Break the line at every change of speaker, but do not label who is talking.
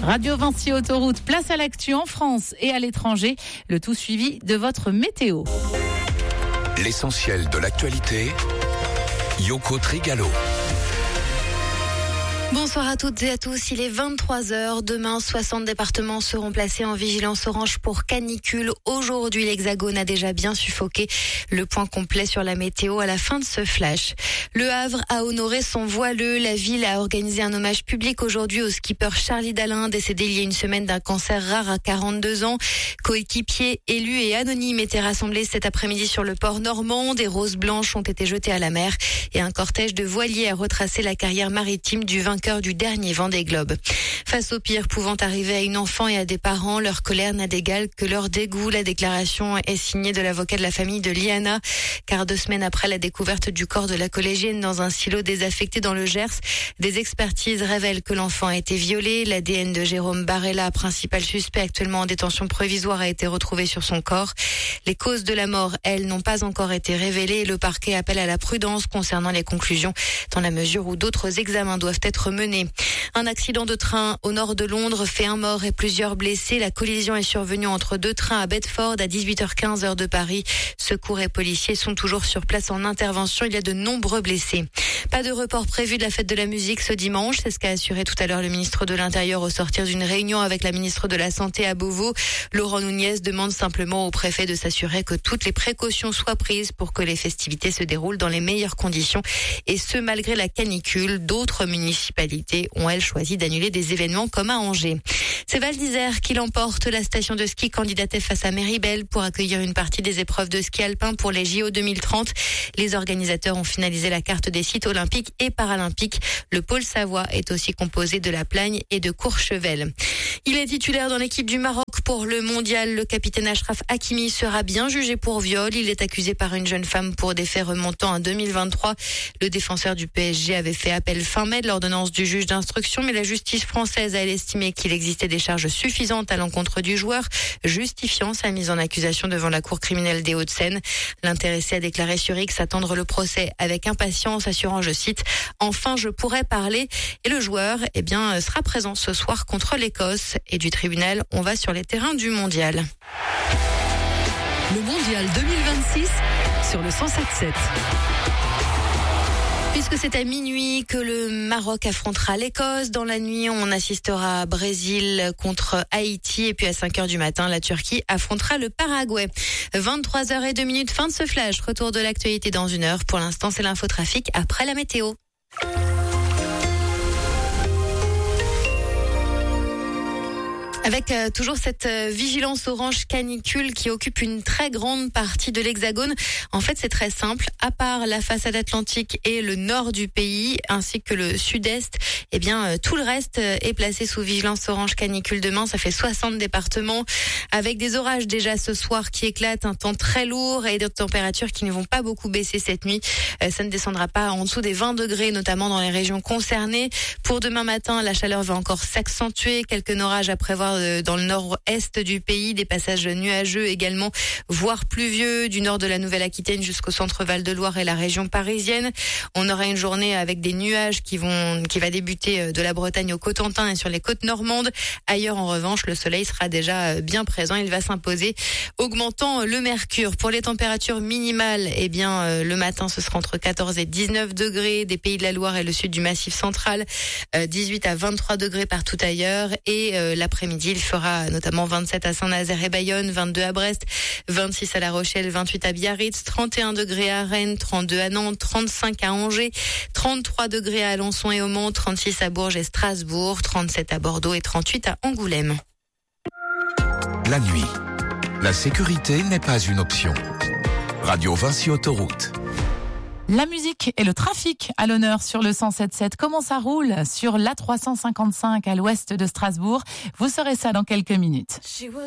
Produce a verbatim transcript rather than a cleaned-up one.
Radio Vinci Autoroute, place à l'actu en France et à l'étranger. Le tout suivi de votre météo.
L'essentiel de l'actualité, Yoko Trigalo.
Bonsoir à toutes et à tous, il est vingt-trois heures. Demain, soixante départements seront placés en vigilance orange pour canicule. Aujourd'hui, l'Hexagone a déjà bien suffoqué. Le point complet sur la météo à la fin de ce flash. Le Havre a honoré son voileux. La ville a organisé un hommage public aujourd'hui au skipper Charlie Dalin, décédé il y a une semaine d'un cancer rare à quarante-deux ans. Coéquipiers, élus et anonymes étaient rassemblés cet après-midi sur le port normand. Des roses blanches ont été jetées à la mer et un cortège de voiliers a retracé la carrière maritime du vainqueur du dernier Vendée Globe. Face au pire pouvant arriver à une enfant et à des parents, leur colère n'a d'égal que leur dégoût. La déclaration est signée de l'avocat de la famille de Liana, car deux semaines après la découverte du corps de la collégienne dans un silo désaffecté dans le Gers, des expertises révèlent que l'enfant a été violé. L'A D N de Jérôme Barella, principal suspect actuellement en détention provisoire, a été retrouvé sur son corps. Les causes de la mort, elles, n'ont pas encore été révélées. Le parquet appelle à la prudence concernant les conclusions, dans la mesure où d'autres examens doivent être menés. Un accident de train au nord de Londres fait un mort et plusieurs blessés. La collision est survenue entre deux trains à Bedford à dix-huit heures quinze heure de Paris. Secours et policiers sont toujours sur place en intervention. Il y a de nombreux blessés. Pas de report prévu de la fête de la musique ce dimanche. C'est ce qu'a assuré tout à l'heure le ministre de l'Intérieur au sortir d'une réunion avec la ministre de la Santé à Beauvau. Laurent Nunez demande simplement au préfet de s'assurer que toutes les précautions soient prises pour que les festivités se déroulent dans les meilleures conditions. Et ce, malgré la canicule. D'autres municipalités ont, elles, choisi d'annuler des événements comme à Angers. C'est Val d'Isère qui l'emporte. La station de ski candidatait face à Méribel pour accueillir une partie des épreuves de ski alpin pour les J O deux mille trente. Les organisateurs ont finalisé la carte des sites olympiques et paralympiques. Le pôle Savoie est aussi composé de La Plagne et de Courchevel. Il est titulaire dans l'équipe du Maroc pour le mondial. Le capitaine Achraf Hakimi sera bien jugé pour viol. Il est accusé par une jeune femme pour des faits remontant à deux mille vingt-trois. Le défenseur du P S G avait fait appel fin mai de l'ordonnance du juge d'instruction, mais la justice française a estimé qu'il existait des charges suffisantes à l'encontre du joueur, justifiant sa mise en accusation devant la cour criminelle des Hauts-de-Seine. L'intéressé a déclaré sur X attendre le procès avec impatience, assurant, je cite, « Enfin, je pourrais parler ». Et le joueur, eh bien, sera présent ce soir contre l'Écosse. Et du tribunal, on va sur les terrains du mondial.
Le mondial deux mille vingt-six sur le cent sept sept.
Puisque c'est à minuit que le Maroc affrontera l'Écosse. Dans la nuit, on assistera à Brésil contre Haïti. Et puis à cinq heures du matin, la Turquie affrontera le Paraguay. vingt-trois heures zéro deux minutes, fin de ce flash. Retour de l'actualité dans une heure. Pour l'instant, c'est l'infotrafic après la météo. Avec euh, toujours cette euh, vigilance orange canicule qui occupe une très grande partie de l'Hexagone. En fait, c'est très simple. À part la façade atlantique et le nord du pays, ainsi que le sud-est, eh bien, euh, tout le reste euh, est placé sous vigilance orange canicule demain. Ça fait soixante départements avec des orages déjà ce soir qui éclatent, un temps très lourd et des températures qui ne vont pas beaucoup baisser cette nuit. Euh, ça ne descendra pas en dessous des vingt degrés, notamment dans les régions concernées. Pour demain matin, la chaleur va encore s'accentuer. Quelques orages à prévoir dans le nord-est du pays, des passages nuageux également, voire pluvieux du nord de la Nouvelle-Aquitaine jusqu'au centre Val-de-Loire et la région parisienne. On aura une journée avec des nuages qui vont, qui va débuter de la Bretagne au Cotentin et sur les côtes normandes. Ailleurs, en revanche, le soleil sera déjà bien présent. Il va s'imposer, augmentant le mercure. Pour les températures minimales, eh bien, le matin, ce sera entre quatorze et dix-neuf degrés des Pays de la Loire et le sud du Massif central, dix-huit à vingt-trois degrés partout ailleurs. Et l'après-midi, il fera notamment vingt-sept à Saint-Nazaire et Bayonne, vingt-deux à Brest, vingt-six à La Rochelle, vingt-huit à Biarritz, trente et un degrés à Rennes, trente-deux à Nantes, trente-cinq à Angers, trente-trois degrés à Alençon et au Mans, trente-six à Bourges et Strasbourg, trente-sept à Bordeaux et trente-huit à Angoulême.
La nuit, la sécurité n'est pas une option. Radio Vinci Autoroute.
La musique et le trafic à l'honneur sur le cent sept sept. Comment ça roule sur l'A trois cent cinquante-cinq à l'ouest de Strasbourg? Vous saurez ça dans quelques minutes.